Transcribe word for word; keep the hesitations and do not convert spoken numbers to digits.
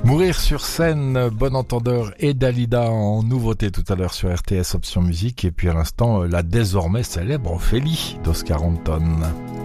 Mourir sur scène, Bon Entendeur et Dalida en nouveauté tout à l'heure sur R T S Option Musique. Et puis à l'instant, la désormais célèbre Ophélie d'Oscar Anton.